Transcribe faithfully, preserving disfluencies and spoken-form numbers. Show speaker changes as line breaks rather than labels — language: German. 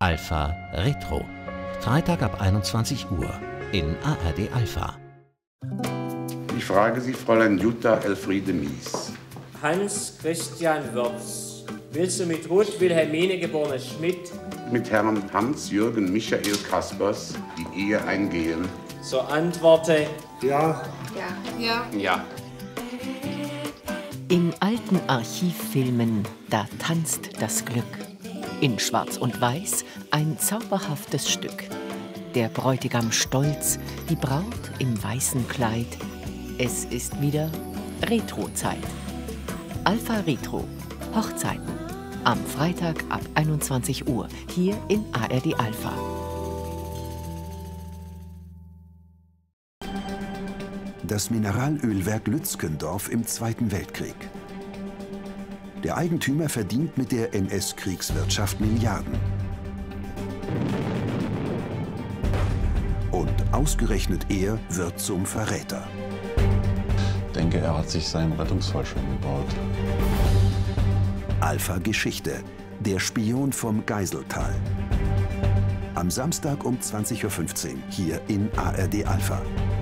Alpha Retro. Freitag ab einundzwanzig Uhr in A R D Alpha.
Ich frage Sie, Fräulein Jutta Elfriede Mies.
Hans Christian Wörz. Willst du mit Ruth Wilhelmine geborene Schmidt
Mit Herrn Hans-Jürgen Michael Kaspers die Ehe eingehen?
So antworte
Ja.
Ja.
Ja.
Ja.
In alten Archivfilmen, da tanzt das Glück. In Schwarz und Weiß ein zauberhaftes Stück. Der Bräutigam stolz, die Braut im weißen Kleid. Es ist wieder Retro-Zeit. Alpha Retro. Hochzeiten. Am Freitag ab einundzwanzig Uhr hier in A R D Alpha.
Das Mineralölwerk Lützgendorf im Zweiten Weltkrieg. Der Eigentümer verdient mit der N S-Kriegswirtschaft Milliarden. Und ausgerechnet er wird zum Verräter.
Ich denke, er hat sich seinen Rettungsfallschirm gebaut.
Alpha Geschichte. Der Spion vom Geiseltal. Am Samstag um zwanzig Uhr fünfzehn hier in A R D Alpha.